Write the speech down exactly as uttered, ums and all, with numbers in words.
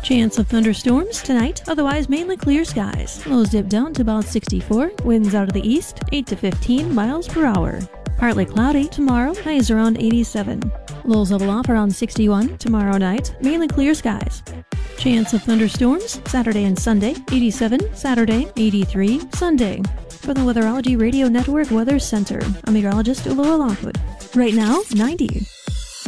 Chance of thunderstorms tonight, otherwise mainly clear skies. Lows dip down to about sixty-four, winds out of the east, eight to fifteen miles per hour. Partly cloudy tomorrow, highs around eighty-seven. Lows level off around sixty-one tomorrow night, mainly clear skies. Chance of thunderstorms Saturday and Sunday, eighty-seven Saturday, eighty-three Sunday. For the Weatherology Radio Network Weather Center, I'm meteorologist Laura Lockwood. Right now, ninety.